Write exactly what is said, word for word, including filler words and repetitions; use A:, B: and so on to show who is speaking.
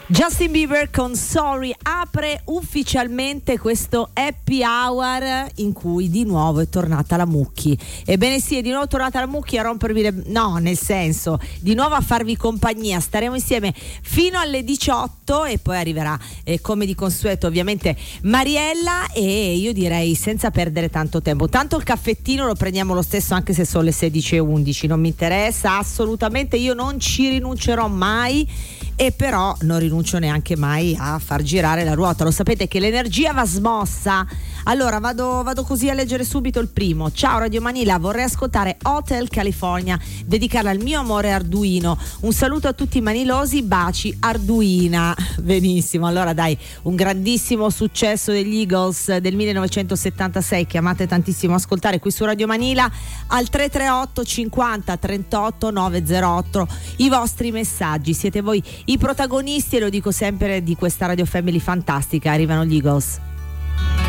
A: Justin Bieber con Sorry apre ufficialmente questo happy hour in cui di nuovo è tornata la Mucchi. Ebbene sì, è di nuovo tornata la Mucchi a rompervi le... no, nel senso, di nuovo a farvi compagnia. Staremo insieme fino alle diciotto e poi arriverà eh, come di consueto ovviamente Mariella, e io direi senza perdere tanto tempo. Tanto il caffettino lo prendiamo lo stesso anche se sono le sedici e undici, non mi interessa assolutamente, io non ci rinuncerò mai, e però non rinuncio neanche mai a far girare la ruota. Lo sapete che l'energia va smossa. Allora vado, vado così a leggere subito il primo. Ciao Radio Manila, vorrei ascoltare Hotel California, dedicarla al mio amore Arduino. Un saluto a tutti i manilosi, baci Arduina. Benissimo, allora dai, un grandissimo successo degli Eagles del millenovecentosettantasei che amate tantissimo ascoltare qui su Radio Manila al tre tre otto cinquanta trentotto novecentotto. I vostri messaggi, siete voi i protagonisti, e lo dico sempre, di questa Radio Family fantastica. Arrivano gli Eagles.